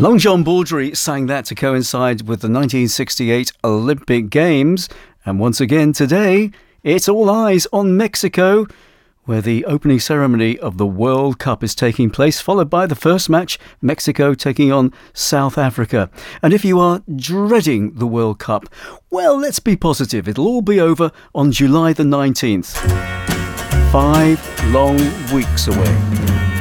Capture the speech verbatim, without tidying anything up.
Long John Baldry sang that to coincide with the nineteen sixty-eight Olympic Games. And once again today, it's all eyes on Mexico, where the opening ceremony of the World Cup is taking place, followed by the first match, Mexico taking on South Africa. And if you are dreading the World Cup, well, let's be positive. It'll all be over on July the nineteenth. Five long weeks away.